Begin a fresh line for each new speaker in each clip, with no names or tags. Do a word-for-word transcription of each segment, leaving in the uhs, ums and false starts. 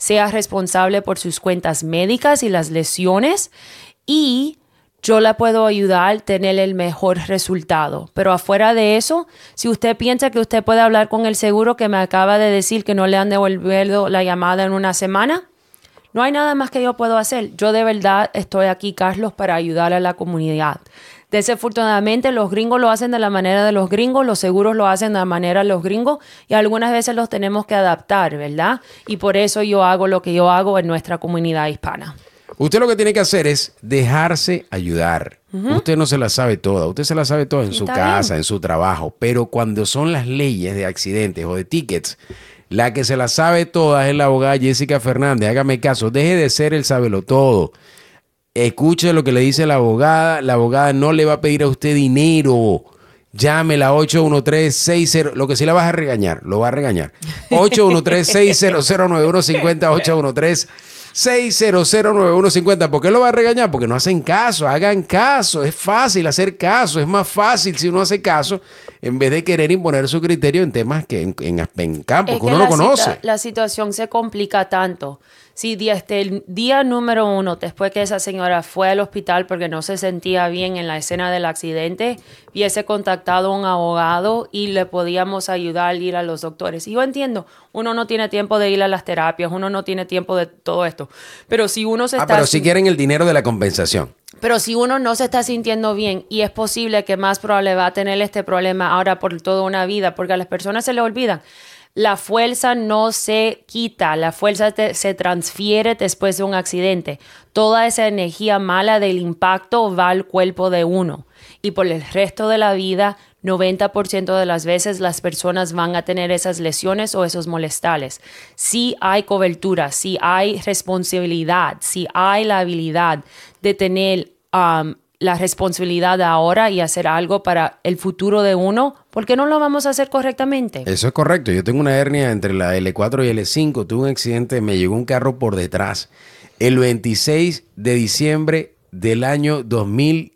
sea responsable por sus cuentas médicas y las lesiones y yo la puedo ayudar a tener el mejor resultado. Pero afuera de eso, si usted piensa que usted puede hablar con el seguro que me acaba de decir que no le han devuelto la llamada en una semana, no hay nada más que yo puedo hacer. Yo de verdad estoy aquí, Carlos, para ayudar a la comunidad. Desafortunadamente, los gringos lo hacen de la manera de los gringos, los seguros lo hacen de la manera de los gringos y algunas veces los tenemos que adaptar, ¿verdad? Y por eso yo hago lo que yo hago en nuestra comunidad hispana.
Usted lo que tiene que hacer es dejarse ayudar. Uh-huh. Usted no se la sabe toda. Usted se la sabe toda en su casa, bien. En su trabajo. Pero cuando son las leyes de accidentes o de tickets, la que se la sabe toda es la abogada Jessica Fernández. Hágame caso. Deje de ser el sabelotodo. Escuche lo que le dice la abogada. La abogada no le va a pedir a usted dinero. Llámela ocho uno tres seis cero. Lo que sí la vas a regañar. Lo va a regañar. ocho uno tres seis cero cero nueve uno cinco cero. ocho uno tres seis cero cero nueve uno cinco cero. ¿Por qué lo va a regañar? Porque no hacen caso. Hagan caso. Es fácil hacer caso. Es más fácil si uno hace caso en vez de querer imponer su criterio en temas que en, en, en campos que uno no conoce.
Situa- la situación se complica tanto. Si desde el día número uno, después que esa señora fue al hospital porque no se sentía bien en la escena del accidente, hubiese contactado a un abogado y le podíamos ayudar a ir a los doctores. Y yo entiendo, uno no tiene tiempo de ir a las terapias, uno no tiene tiempo de todo esto. Pero si uno se
ah,
está...
pero si quieren el dinero de la compensación.
Pero si uno no se está sintiendo bien y es posible que más probable va a tener este problema ahora por toda una vida, porque a las personas se les olvidan. La fuerza no se quita, la fuerza te, se transfiere después de un accidente. Toda esa energía mala del impacto va al cuerpo de uno. Y por el resto de la vida, noventa por ciento de las veces las personas van a tener esas lesiones o esos molestares. Si hay cobertura, si hay responsabilidad, si hay la habilidad de tener um, la responsabilidad de ahora y hacer algo para el futuro de uno, ¿por qué no lo vamos a hacer correctamente?
Eso es correcto. Yo tengo una hernia entre la L cuatro y L cinco. Tuve un accidente, me llegó un carro por detrás. El veintiséis de diciembre del año dos mil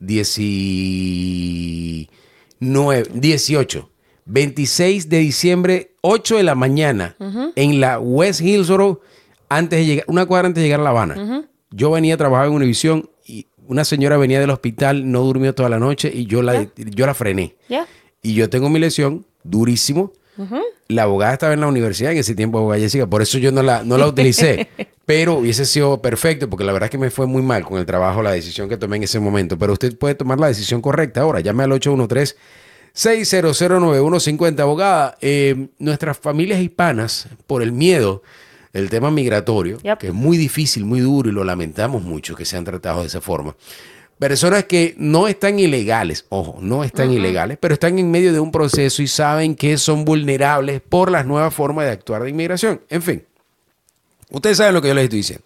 diecinueve, dieciocho. veintiséis de diciembre, ocho de la mañana, uh-huh. en la West Hillsborough, antes de llegar, una cuadra antes de llegar a La Habana. Uh-huh. Yo venía a trabajar en Univision y una señora venía del hospital, no durmió toda la noche y yo la, yeah. yo la frené.
Yeah.
Y yo tengo mi lesión, durísimo. Uh-huh. La abogada estaba en la universidad en ese tiempo, abogada Jessica, por eso yo no la, no la utilicé. Pero hubiese sido perfecto, porque la verdad es que me fue muy mal con el trabajo, la decisión que tomé en ese momento. Pero usted puede tomar la decisión correcta ahora. Llame al ocho uno tres seis cero cero nueve uno cinco cero. Abogada, eh, nuestras familias hispanas, por el miedo, el tema migratorio, yep. que es muy difícil, muy duro y lo lamentamos mucho que sean tratados de esa forma. Personas que no están ilegales, ojo, no están uh-huh. ilegales, pero están en medio de un proceso y saben que son vulnerables por las nuevas formas de actuar de inmigración. En fin, ustedes saben lo que yo les estoy diciendo.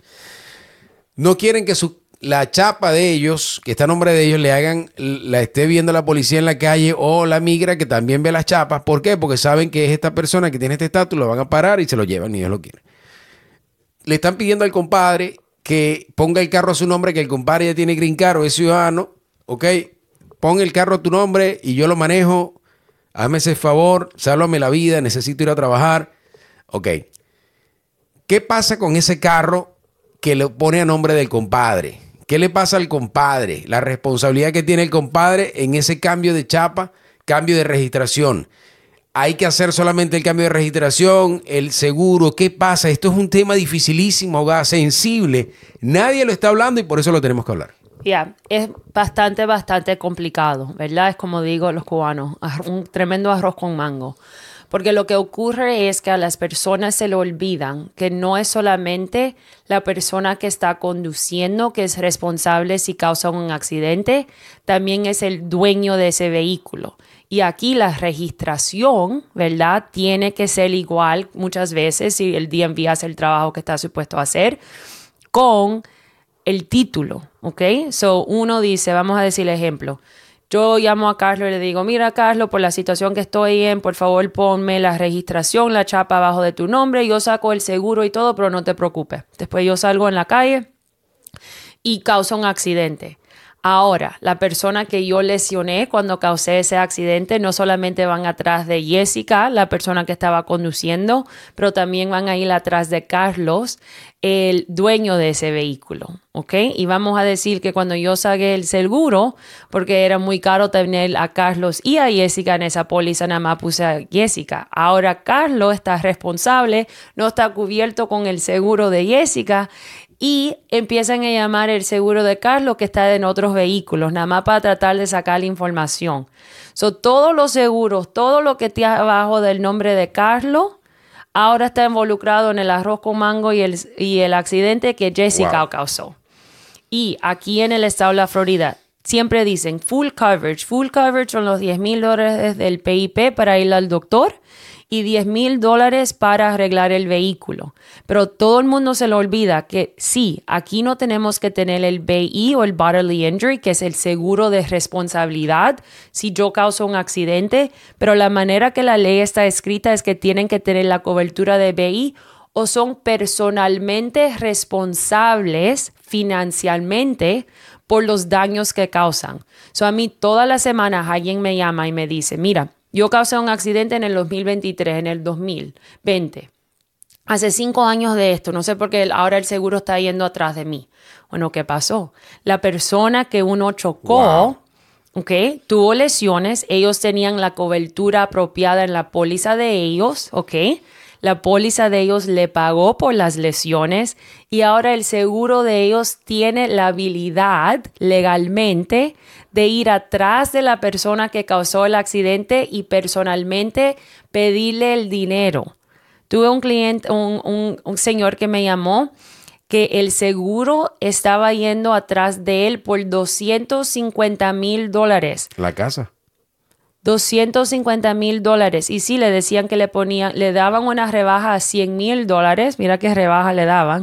No quieren que su, la chapa de ellos, que está a nombre de ellos, le hagan, la esté viendo la policía en la calle o la migra que también ve las chapas. ¿Por qué? Porque saben que es esta persona que tiene este estatus, lo van a parar y se lo llevan y ellos lo quieren. Le están pidiendo al compadre que ponga el carro a su nombre, que el compadre ya tiene green card o es ciudadano, ok, pon el carro a tu nombre y yo lo manejo, hazme ese favor, sálvame la vida, necesito ir a trabajar, ok. ¿Qué pasa con ese carro que lo pone a nombre del compadre? ¿Qué le pasa al compadre? La responsabilidad que tiene el compadre en ese cambio de chapa, cambio de registración. Hay que hacer solamente el cambio de registración, el seguro. ¿Qué pasa? Esto es un tema dificilísimo, abogada, sensible. Nadie lo está hablando y por eso lo tenemos que hablar.
Ya, yeah, es bastante, bastante complicado, ¿verdad? Es como digo los cubanos, un tremendo arroz con mango. Porque lo que ocurre es que a las personas se le olvidan que no es solamente la persona que está conduciendo que es responsable si causa un accidente, también es el dueño de ese vehículo. Y aquí la registración, ¿verdad? Tiene que ser igual muchas veces si el D M V hace el trabajo que está supuesto a hacer con el título, ¿ok? So uno dice, vamos a decir el ejemplo. Yo llamo a Carlos y le digo, mira Carlos, por la situación que estoy en, por favor ponme la registración, la chapa abajo de tu nombre, yo saco el seguro y todo, pero no te preocupes. Después yo salgo en la calle y causa un accidente. Ahora, la persona que yo lesioné cuando causé ese accidente, no solamente van atrás de Jessica, la persona que estaba conduciendo, pero también van a ir atrás de Carlos, el dueño de ese vehículo, ¿ok? Y vamos a decir que cuando yo saqué el seguro, porque era muy caro tener a Carlos y a Jessica en esa póliza, nada más puse a Jessica. Ahora Carlos está responsable, no está cubierto con el seguro de Jessica, y empiezan a llamar el seguro de Carlos que está en otros vehículos, nada más para tratar de sacar la información. So, todos los seguros, todo lo que está abajo del nombre de Carlos, ahora está involucrado en el arroz con mango y el, y el accidente que Jessica
Wow.
causó. Y aquí en el estado de la Florida, siempre dicen full coverage. Full coverage son los diez mil dólares del P I P para ir al doctor y diez mil dólares para arreglar el vehículo. Pero todo el mundo se le olvida que sí, aquí no tenemos que tener el B I o el Bodily Injury, que es el seguro de responsabilidad si yo causo un accidente, pero la manera que la ley está escrita es que tienen que tener la cobertura de B I o son personalmente responsables financieramente por los daños que causan. So, a mí todas las semanas alguien me llama y me dice, mira, yo causé un accidente en el dos mil veintitrés, en el dos mil veinte. Hace cinco años de esto, no sé por qué ahora el seguro está yendo atrás de mí. Bueno, ¿qué pasó? La persona que uno chocó,
Wow.
¿ok? Tuvo lesiones, ellos tenían la cobertura apropiada en la póliza de ellos, ¿ok? La póliza de ellos le pagó por las lesiones y ahora el seguro de ellos tiene la habilidad legalmente de ir atrás de la persona que causó el accidente y personalmente pedirle el dinero. Tuve un cliente, un, un, un señor que me llamó que el seguro estaba yendo atrás de él por doscientos cincuenta mil dólares.
La casa.
doscientos cincuenta mil dólares. Y sí, le decían que le ponían, le daban una rebaja a cien mil dólares. Mira qué rebaja le daban.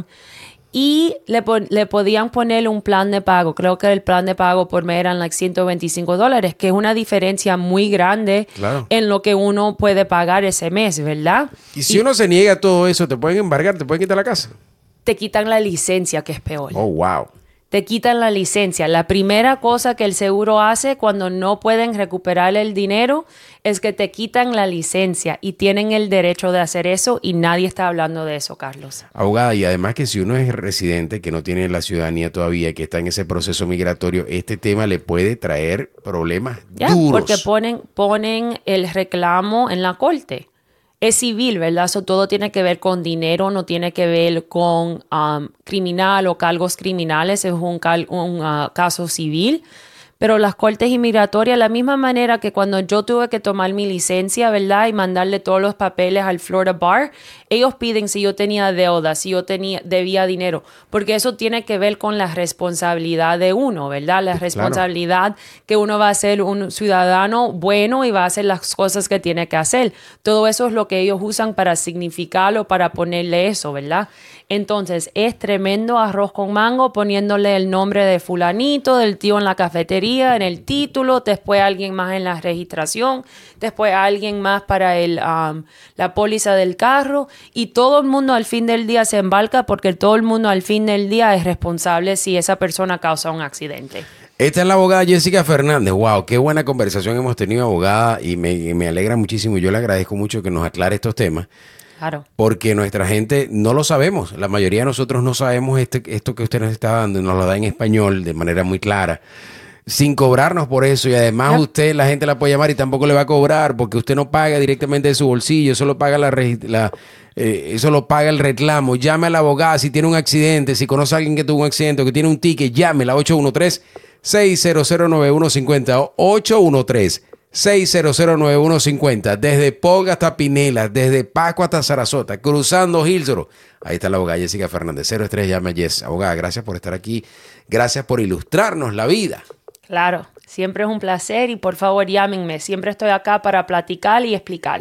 Y le, le podían poner un plan de pago. Creo que el plan de pago por mes eran like ciento veinticinco dólares, que es una diferencia muy grande
Claro.
en lo que uno puede pagar ese mes, ¿verdad?
Y si y, uno se niega a todo eso, te pueden embargar, te pueden quitar la casa.
Te quitan la licencia, que es peor.
Oh, wow.
Te quitan la licencia. La primera cosa que el seguro hace cuando no pueden recuperar el dinero es que te quitan la licencia y tienen el derecho de hacer eso y nadie está hablando de eso, Carlos.
Abogada, y además que si uno es residente que no tiene la ciudadanía todavía, que está en ese proceso migratorio, este tema le puede traer problemas
Ya,
duros.
porque ponen, ponen el reclamo en la corte. Es civil, ¿verdad? Eso todo tiene que ver con dinero, no tiene que ver con um, criminal o cargos criminales, es un, cal, un uh, caso civil. Pero las cortes inmigratorias, la misma manera que cuando yo tuve que tomar mi licencia, ¿verdad? Y mandarle todos los papeles al Florida Bar, ellos piden si yo tenía deuda, si yo tenía, debía dinero, porque eso tiene que ver con la responsabilidad de uno, ¿verdad? La responsabilidad claro. que uno va a ser un ciudadano bueno y va a hacer las cosas que tiene que hacer. Todo eso es lo que ellos usan para significarlo, para ponerle eso, ¿verdad? Entonces, es tremendo arroz con mango poniéndole el nombre de fulanito, del tío en la cafetería, en el título, después alguien más en la registración, después alguien más para el, um, la póliza del carro y todo el mundo al fin del día se embarca porque todo el mundo al fin del día es responsable si esa persona causa un accidente.
Esta es la abogada Jessica Fernández. Wow, qué buena conversación hemos tenido, abogada, y me, me alegra muchísimo. Yo le agradezco mucho que nos aclare estos temas.
Claro.
Porque nuestra gente no lo sabemos. La mayoría de nosotros no sabemos este, esto que usted nos está dando y nos lo da en español de manera muy clara, sin cobrarnos por eso. Y además yep. usted, la gente la puede llamar y tampoco le va a cobrar porque usted no paga directamente de su bolsillo, solo paga la, la eh, eso lo paga el reclamo. Llame a la abogada si tiene un accidente, si conoce a alguien que tuvo un accidente o que tiene un ticket, llámela ocho uno tres, seis cero cero, nueve uno cinco cero, ocho uno tres, seis cero cero, nueve uno cinco cero, desde Poga hasta Pinela, desde Paco hasta Sarasota, cruzando Hillsborough. Ahí está la abogada Jessica Fernández. Cero estrés, llame a Jess. Abogada, gracias por estar aquí. Gracias por ilustrarnos la vida.
Claro, siempre es un placer y por favor llámenme. Siempre estoy acá para platicar y explicar.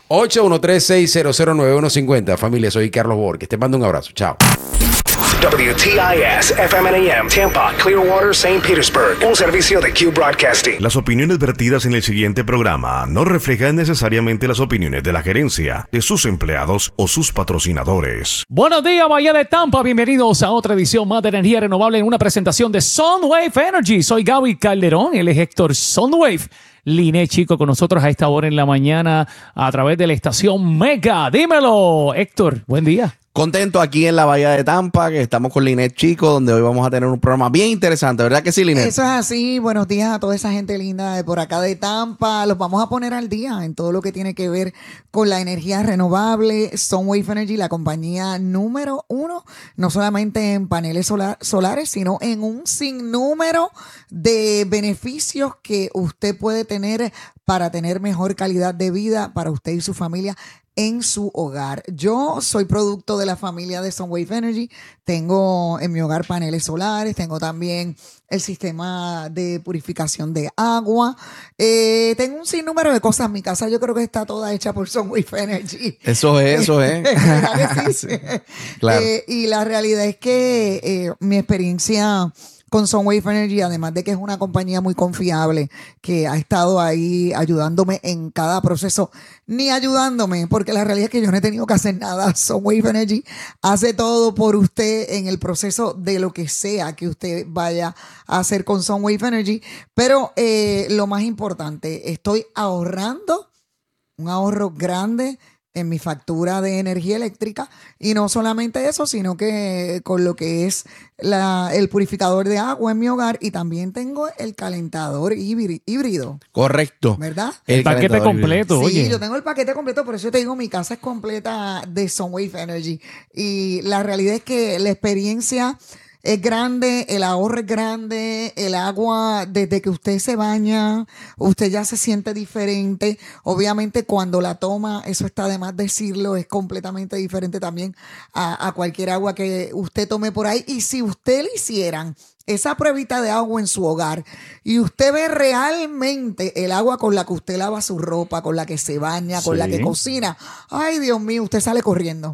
ocho uno tres, seis cero cero, nueve uno cinco cero. Familia, soy Carlos Borges. Te mando un abrazo. Chao.
W T I S, F M N A M, Tampa, Clearwater, Saint Petersburg. Un servicio de Q Broadcasting.
Las opiniones vertidas en el siguiente programa no reflejan necesariamente las opiniones de la gerencia, de sus empleados o sus patrocinadores.
Buenos días, Bahía de Tampa. Bienvenidos a otra edición más de Energía Renovable en una presentación de Sunwave Energy. Soy Gaby Calderón, él es Héctor Sunwave. Linet, chico, con nosotros a esta hora en la mañana a través de la estación Mega. Dímelo, Héctor. Buen día.
Contento aquí en la Bahía de Tampa, que estamos con Linet Chico, donde hoy vamos a tener un programa bien interesante, ¿verdad que sí, Linet?
Eso es así. Buenos días a toda esa gente linda de por acá de Tampa. Los vamos a poner al día en todo lo que tiene que ver con la energía renovable. Sunwave Energy, la compañía número uno, no solamente en paneles solar, solares, sino en un sinnúmero de beneficios que usted puede tener para tener mejor calidad de vida para usted y su familia en su hogar. Yo soy producto de la familia de Sunwave Energy. Tengo en mi hogar paneles solares, tengo también el sistema de purificación de agua. Eh, tengo un sinnúmero de cosas. Mi casa yo creo que está toda hecha por Sunwave Energy.
Eso es, eso es.
¿Verdad que sí?
Sí, claro.
Eh, y la realidad es que eh, mi experiencia con Sunwave Energy, además de que es una compañía muy confiable, que ha estado ahí ayudándome en cada proceso, ni ayudándome, porque la realidad es que yo no he tenido que hacer nada. Sunwave Energy hace todo por usted en el proceso de lo que sea que usted vaya a hacer con Sunwave Energy. Pero eh, lo más importante, estoy ahorrando un ahorro grande en mi factura de energía eléctrica, y no solamente eso, sino que con lo que es la, el purificador de agua en mi hogar, y también tengo el calentador híbri- híbrido.
Correcto.
¿Verdad?
El, el paquete completo,
Sí,
oye.
yo tengo el paquete completo, por eso te digo, mi casa es completa de Sunwave Energy. Y la realidad es que la experiencia es grande, el ahorro es grande, el agua, desde que usted se baña, usted ya se siente diferente. Obviamente cuando la toma, eso está de más decirlo, es completamente diferente también a, a cualquier agua que usted tome por ahí. Y si usted le hicieran esa pruebita de agua en su hogar y usted ve realmente el agua con la que usted lava su ropa, con la que se baña, con
Sí.
la que cocina, ay Dios mío, usted sale corriendo.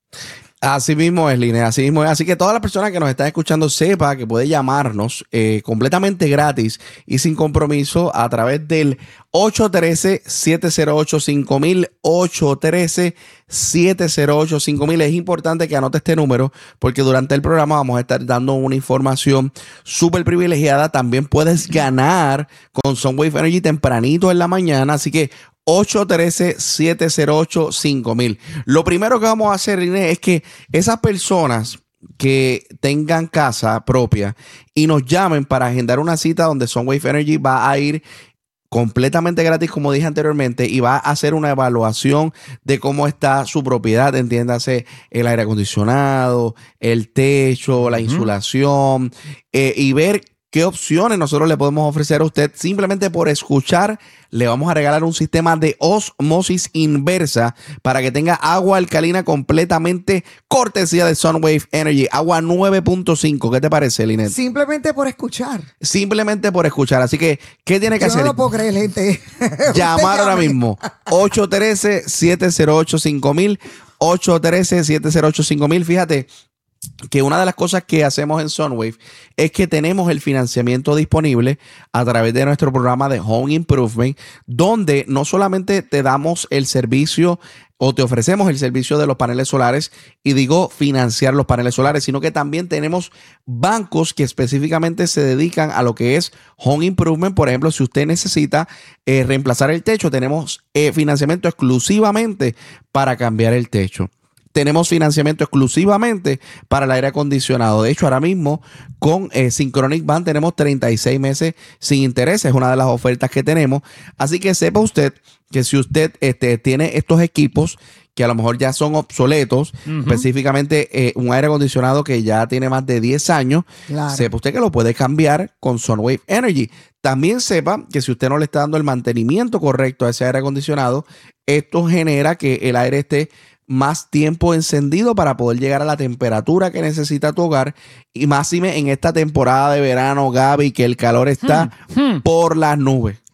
Así mismo es, Linet, así mismo es. Así que todas las personas que nos están escuchando sepa que puede llamarnos eh, completamente gratis y sin compromiso a través del ocho uno tres, siete cero ocho, cinco mil, ocho uno tres, siete cero ocho, cinco mil. Es importante que anote este número porque durante el programa vamos a estar dando una información súper privilegiada. También puedes ganar con Sunwave Energy tempranito en la mañana, así que ocho uno tres, siete cero ocho, cinco mil. Lo primero que vamos a hacer, Inés, es que esas personas que tengan casa propia y nos llamen para agendar una cita donde Sunwave Energy va a ir completamente gratis, como dije anteriormente, y va a hacer una evaluación de cómo está su propiedad, entiéndase el aire acondicionado, el techo, la uh-huh. insulación, eh, y ver qué opciones nosotros le podemos ofrecer a usted. Simplemente por escuchar, le vamos a regalar un sistema de osmosis inversa para que tenga agua alcalina completamente cortesía de Sunwave Energy. Agua nueve punto cinco. ¿Qué te parece, Linet?
Simplemente por escuchar.
Simplemente por escuchar. Así que, ¿qué tiene que
Yo
hacer?
No lo puedo creer, gente.
Llamar ahora mismo. ocho uno tres, siete cero ocho, cinco mil. ocho uno tres, siete cero ocho, cinco mil. Fíjate que una de las cosas que hacemos en Sunwave es que tenemos el financiamiento disponible a través de nuestro programa de Home Improvement, donde no solamente te damos el servicio o te ofrecemos el servicio de los paneles solares, y digo financiar los paneles solares, sino que también tenemos bancos que específicamente se dedican a lo que es Home Improvement. Por ejemplo, si usted necesita eh, reemplazar el techo, tenemos eh, financiamiento exclusivamente para cambiar el techo. Tenemos financiamiento exclusivamente para el aire acondicionado. De hecho, ahora mismo con eh, Synchronic Bank tenemos treinta y seis meses sin intereses. Es una de las ofertas que tenemos. Así que sepa usted que si usted este, tiene estos equipos que a lo mejor ya son obsoletos, uh-huh. específicamente eh, un aire acondicionado que ya tiene más de diez años, claro. sepa usted que lo puede cambiar con Sunwave Energy. También sepa que si usted no le está dando el mantenimiento correcto a ese aire acondicionado, esto genera que el aire esté más tiempo encendido para poder llegar a la temperatura que necesita tu hogar, y máxime en esta temporada de verano, Gaby, que el calor está hmm, hmm. por las nubes.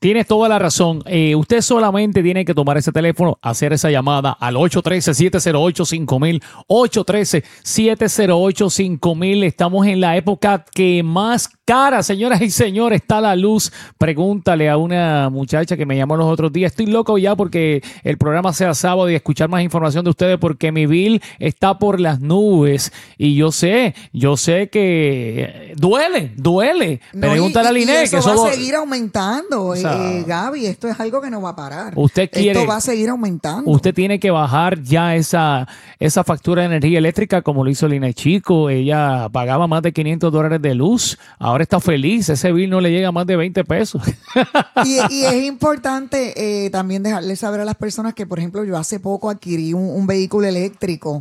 Tienes toda la razón. Eh, usted solamente tiene que tomar ese teléfono, hacer esa llamada al ocho uno tres, siete cero ocho, cinco mil, ocho uno tres, siete cero ocho, cinco mil. Estamos en la época que más cara, señoras y señores, está la luz. Pregúntale a una muchacha que me llamó los otros días. Estoy loco ya porque el programa sea sábado y escuchar más información de ustedes porque mi bill está por las nubes. Y yo sé, yo sé que duele, duele.
No,
Pregúntale
y,
a
y
Liné.
eso
que
va
eso
a seguir aumentando,
o sea,
eh, Gaby. Esto es algo que no va a parar.
Usted quiere,
esto va a seguir aumentando.
Usted tiene que bajar ya esa, esa factura de energía eléctrica como lo hizo Liné Chico. Ella pagaba más de quinientos dólares de luz. Ahora está feliz. Ese bill no le llega a más de veinte pesos.
Y, y es importante eh, también dejarle saber a las personas que, por ejemplo, yo hace poco adquirí un, un vehículo eléctrico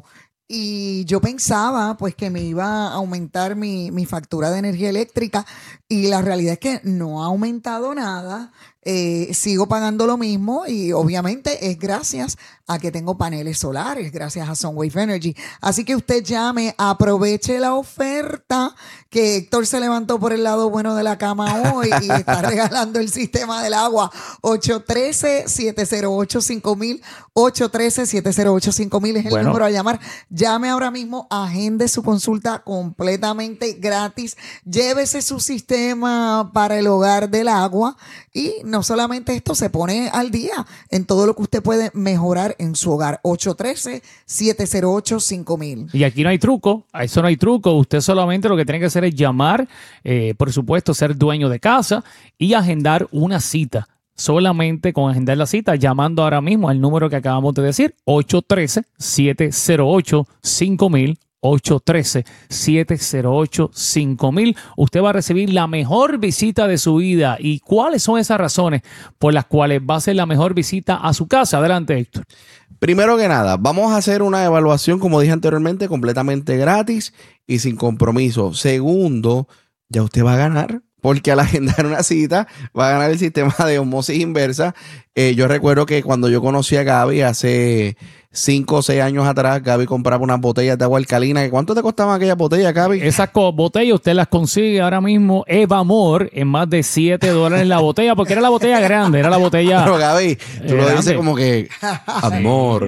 y yo pensaba pues que me iba a aumentar mi, mi factura de energía eléctrica y la realidad es que no ha aumentado nada. Eh, sigo pagando lo mismo y obviamente es gracias a que tengo paneles solares, gracias a Sunwave Energy. Así que usted llame, aproveche la oferta que Héctor se levantó por el lado bueno de la cama hoy y está regalando el sistema del agua. ocho uno tres, siete cero ocho, cinco mil, ocho uno tres, siete cero ocho, cinco mil es el
Bueno.
número a llamar. Llame ahora mismo, agende su consulta completamente gratis. Llévese su sistema para el hogar del agua y no solamente esto, se pone al día en todo lo que usted puede mejorar en su hogar. ocho uno tres, siete cero ocho, cinco mil.
Y aquí no hay truco, a eso no hay truco. Usted solamente lo que tiene que hacer es llamar, eh, por supuesto, ser dueño de casa y agendar una cita. Solamente con agendar la cita, llamando ahora mismo al número que acabamos de decir, ocho uno tres, siete cero ocho, cinco mil. ocho uno tres, siete cero ocho, cinco mil. Usted va a recibir la mejor visita de su vida. ¿Y cuáles son esas razones por las cuales va a ser la mejor visita a su casa? Adelante, Héctor.
Primero que nada, vamos a hacer una evaluación, como dije anteriormente, completamente gratis y sin compromiso. Segundo, ya usted va a ganar, porque al agendar una cita va a ganar el sistema de osmosis inversa. Eh, yo recuerdo que cuando yo conocí a Gaby hace cinco o seis años atrás, Gaby compraba unas botellas de agua alcalina. ¿Cuánto te costaban aquellas botellas, Gaby?
Esas co- botellas usted las consigue ahora mismo Evamor en más de siete dólares la botella, porque era la botella grande, era la botella
Pero Gaby, tú lo
grande.
dices como que amor.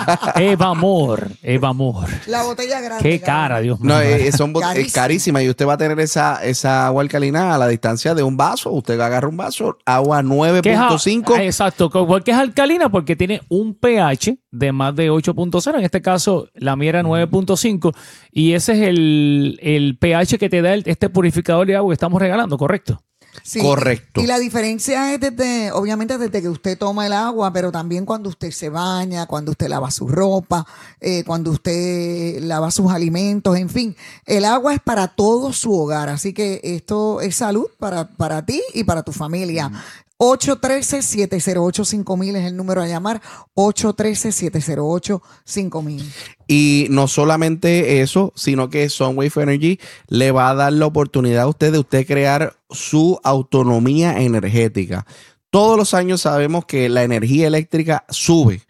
Evamor, Evamor.
La botella grande.
Qué
Gaby.
cara, Dios mío.
No, eh, son bot-
Carísima.
es carísima y usted va a tener esa, esa agua alcalina a la distancia de un vaso. Usted agarra un vaso, agua nueve
¿Qué es
punto
a-
cinco.
ah, Exacto, ¿por qué es alcalina? Porque tiene un pH de más de ocho punto cero. En este caso, la mía era nueve punto cinco. Y ese es el, el pH que te da el- este purificador de agua que estamos regalando, ¿correcto?
Sí,
Correcto.
Y la diferencia es desde, obviamente desde que usted toma el agua, pero también cuando usted se baña, cuando usted lava su ropa, eh, cuando usted lava sus alimentos, en fin. El agua es para todo su hogar, así que esto es salud para, para ti y para tu familia. ocho uno tres, siete cero ocho, cinco mil es el número a llamar. ocho uno tres, siete cero ocho, cinco mil.
Y no solamente eso, sino que Sunwave Energy le va a dar la oportunidad a usted de usted crear su autonomía energética. Todos los años sabemos que la energía eléctrica sube.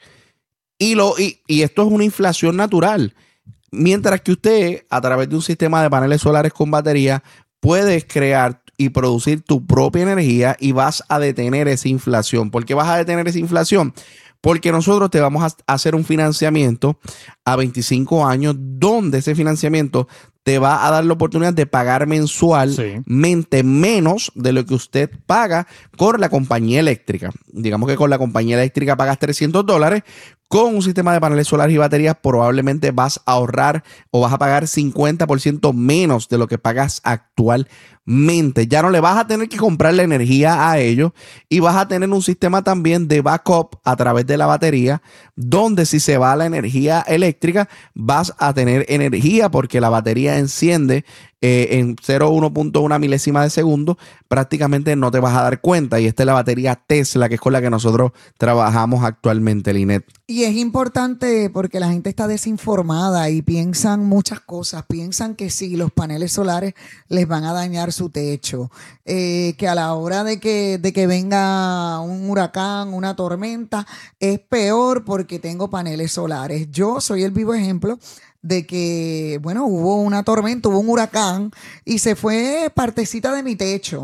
Y, lo, y, y esto es una inflación natural. Mientras que usted, a través de un sistema de paneles solares con batería, puedes crear y producir tu propia energía y vas a detener esa inflación. ¿Por qué vas a detener esa inflación? Porque nosotros te vamos a hacer un financiamiento a veinticinco años, donde ese financiamiento te va a dar la oportunidad de pagar mensualmente sí. menos de lo que usted paga con la compañía eléctrica. Digamos que con la compañía eléctrica pagas trescientos dólares. Con un sistema de paneles solares y baterías probablemente vas a ahorrar o vas a pagar cincuenta por ciento menos de lo que pagas actualmente. Ya no le vas a tener que comprar la energía a ellos y vas a tener un sistema también de backup a través de la batería, donde si se va la energía eléctrica vas a tener energía porque la batería enciende eh, en cero punto uno punto uno milésima de segundo. Prácticamente no te vas a dar cuenta, y esta es la batería Tesla, que es con la que nosotros trabajamos actualmente, Linet.
Y es importante porque la gente está desinformada y piensan muchas cosas. Piensan que sí, los paneles solares les van a dañar su techo, eh, que a la hora de que, de que venga un huracán, una tormenta, es peor porque tengo paneles solares. Yo soy el vivo ejemplo de que, bueno, hubo una tormenta, hubo un huracán y se fue partecita de mi techo.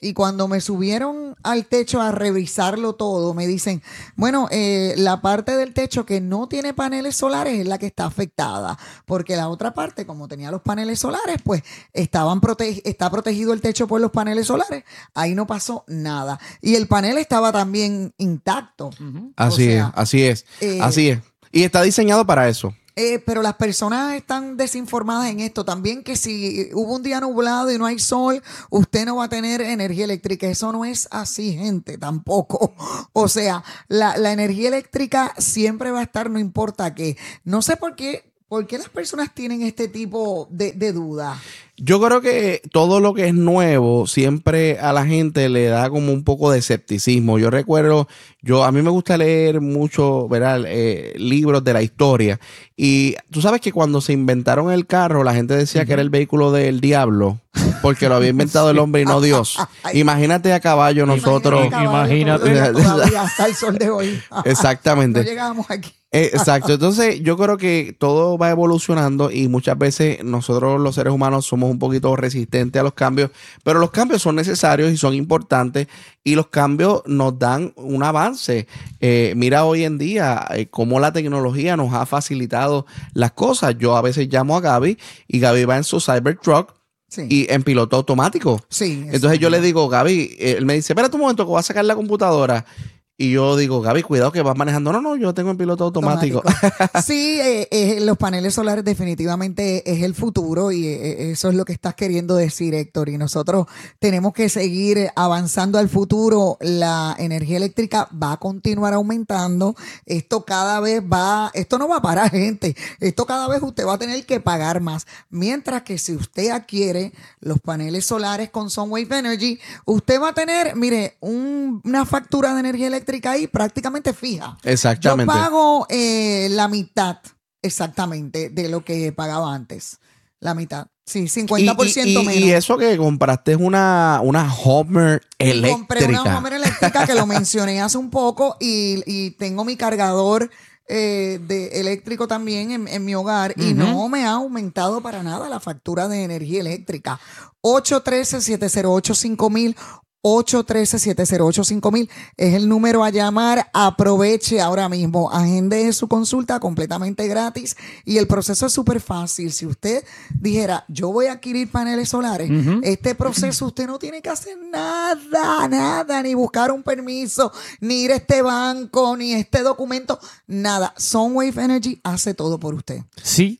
Y cuando me subieron al techo a revisarlo todo, me dicen, bueno, eh, la parte del techo que no tiene paneles solares es la que está afectada, porque la otra parte, como tenía los paneles solares, pues estaban prote- está protegido el techo por los paneles solares, ahí no pasó nada. Y el panel estaba también intacto. Uh-huh.
Así
sea,
es, así es,
eh,
así es. Y está diseñado para eso.
Eh, pero las personas están desinformadas en esto también, que si hubo un día nublado y no hay sol, usted no va a tener energía eléctrica. Eso no es así, gente, tampoco. O sea, la, la energía eléctrica siempre va a estar, no importa qué. No sé por qué, por qué las personas tienen este tipo de, de duda.
Yo creo que todo lo que es nuevo siempre a la gente le da como un poco de escepticismo. Yo recuerdo, yo a mí me gusta leer mucho, ¿verdad? Eh, libros de la historia. Y tú sabes que cuando se inventaron el carro, la gente decía uh-huh. que era el vehículo del diablo, porque lo había inventado el hombre y no Dios. Imagínate a caballo nosotros.
Imagínate.
Imagínate. Todavía hasta el sol de hoy.
Exactamente.
No llegábamos aquí.
Eh, exacto. Entonces, yo creo que todo va evolucionando y muchas veces nosotros los seres humanos somos un poquito resistentes a los cambios, pero los cambios son necesarios y son importantes y los cambios nos dan un avance. Eh, mira hoy en día eh, cómo la tecnología nos ha facilitado las cosas. Yo a veces llamo a Gaby y Gaby va en su Cybertruck. Sí. Y en piloto automático.
Sí.
Entonces yo le digo, Gaby, eh, él me dice, espérate un momento que voy a sacar la computadora. Y yo digo, Gaby, cuidado que vas manejando. No, no, yo tengo en piloto automático.
automático. Sí, eh, eh, los paneles solares definitivamente es el futuro y eh, eso es lo que estás queriendo decir, Héctor. Y nosotros tenemos que seguir avanzando al futuro. La energía eléctrica va a continuar aumentando. Esto cada vez va, esto no va a parar, gente. Esto cada vez usted va a tener que pagar más. Mientras que si usted adquiere los paneles solares con Sunwave Energy, usted va a tener, mire, un, una factura de energía eléctrica ahí prácticamente fija.
Exactamente.
Yo pago eh, la mitad exactamente de lo que pagaba antes. La mitad. Sí, cincuenta por ciento
y, y,
menos.
Y eso que compraste es una, una Homer eléctrica.
Compré una Homer eléctrica que lo mencioné hace un poco y, y tengo mi cargador eh, de eléctrico también en, en mi hogar uh-huh. y no me ha aumentado para nada la factura de energía eléctrica. ocho uno tres, siete cero ocho, cinco mil ocho uno tres, siete cero ocho, cinco mil es el número a llamar. Aproveche ahora mismo, agende su consulta completamente gratis y el proceso es súper fácil. Si usted dijera, yo voy a adquirir paneles solares, uh-huh. este proceso usted no tiene que hacer nada, nada, ni buscar un permiso, ni ir a este banco, ni este documento, nada. Sunwave Energy hace todo por usted.
Sí,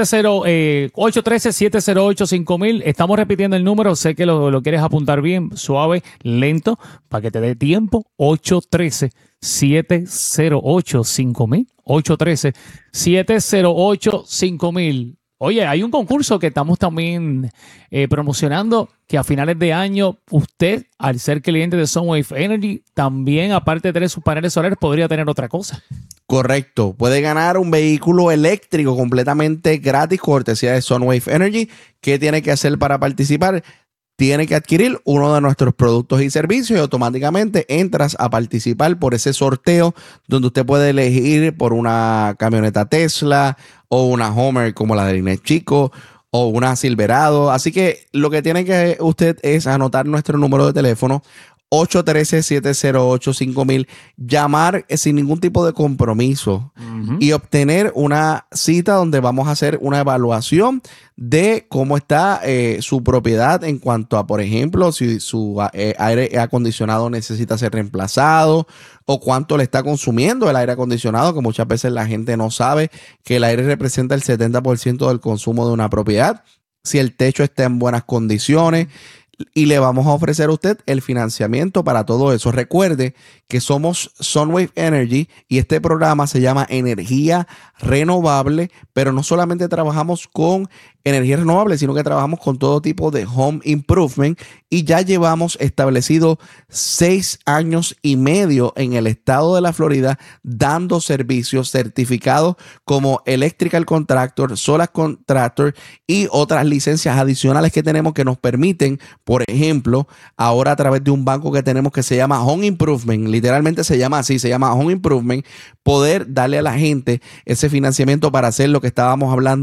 ocho uno tres, siete cero ocho, cinco mil. Estamos repitiendo el número, sé que lo, lo quieres apuntar bien, suave, lento, para que te dé tiempo. Ocho uno tres, siete cero ocho, cinco mil. ocho uno tres, siete cero ocho, cinco mil. Oye, hay un concurso que estamos también eh, promocionando, que a finales de año usted, al ser cliente de Sunwave Energy, también, aparte de tener sus paneles solares, podría tener otra cosa.
Correcto. Puede ganar un vehículo eléctrico completamente gratis, cortesía de Sunwave Energy. ¿Qué tiene que hacer para participar? Tiene que adquirir uno de nuestros productos y servicios y automáticamente entras a participar por ese sorteo donde usted puede elegir por una camioneta Tesla o una Homer como la de Inés Chico o una Silverado. Así que lo que tiene que usted es anotar nuestro número de teléfono ocho uno tres, siete cero ocho, cinco mil, llamar sin ningún tipo de compromiso uh-huh. y obtener una cita donde vamos a hacer una evaluación de cómo está eh, su propiedad en cuanto a, por ejemplo, si su eh, aire acondicionado necesita ser reemplazado o cuánto le está consumiendo el aire acondicionado, que muchas veces la gente no sabe que el aire representa el setenta por ciento del consumo de una propiedad, si el techo está en buenas condiciones. Y le vamos a ofrecer a usted el financiamiento para todo eso. Recuerde que somos Sunwave Energy y este programa se llama Energía Renovable, pero no solamente trabajamos con energía renovable, sino que trabajamos con todo tipo de home improvement y ya llevamos establecido seis años y medio en el estado de la Florida dando servicios certificados como Electrical Contractor, Solar Contractor y otras licencias adicionales que tenemos que nos permiten, por ejemplo, ahora a través de un banco que tenemos que se llama Home Improvement, literalmente se llama así, se llama Home Improvement, poder darle a la gente ese financiamiento para hacer lo que estábamos hablando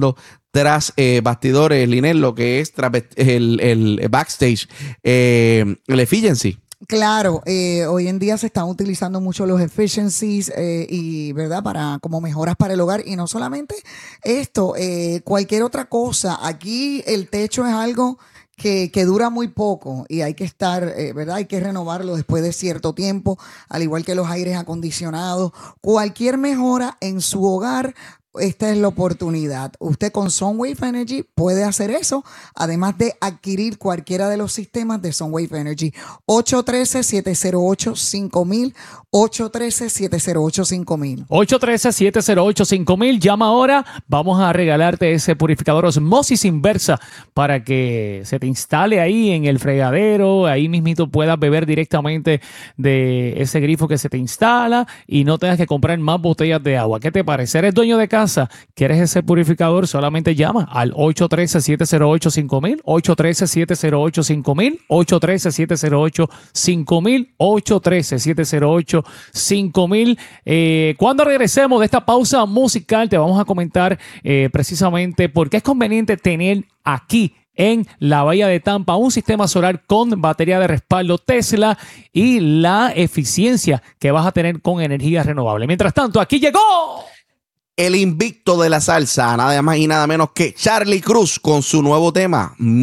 tras eh, bastidores, Linet, lo que es tras el, el backstage, eh, el efficiency.
Claro, eh, hoy en día se están utilizando mucho los efficiencies eh, y, ¿verdad? Para como mejoras para el hogar. Y no solamente esto, eh, cualquier otra cosa. Aquí el techo es algo que, que dura muy poco y hay que estar, eh, ¿verdad? Hay que renovarlo después de cierto tiempo, al igual que los aires acondicionados. Cualquier mejora en su hogar, esta es la oportunidad. Usted con Sunwave Energy puede hacer eso, además de adquirir cualquiera de los sistemas de Sunwave Energy. ocho uno tres, siete cero ocho, cinco mil, ocho uno tres, siete cero ocho, cinco mil.
ocho uno tres, siete cero ocho, cinco mil. Llama ahora. Vamos a regalarte ese purificador osmosis inversa para que se te instale ahí en el fregadero. Ahí mismito puedas beber directamente de ese grifo que se te instala y no tengas que comprar más botellas de agua. ¿Qué te parece? ¿Eres dueño de casa? ¿Quieres ese purificador? Solamente llama al ocho uno tres, siete cero ocho, cinco mil, ocho uno tres, siete cero ocho, cinco mil, ocho uno tres, siete cero ocho, cinco mil, ocho uno tres, siete cero ocho, cinco mil. Eh, cuando regresemos de esta pausa musical, te vamos a comentar eh, precisamente por qué es conveniente tener aquí en la Bahía de Tampa un sistema solar con batería de respaldo Tesla y la eficiencia que vas a tener con energía renovable. Mientras tanto, aquí llegó
el invicto de la salsa, nada más y nada menos que Charlie Cruz con su nuevo tema.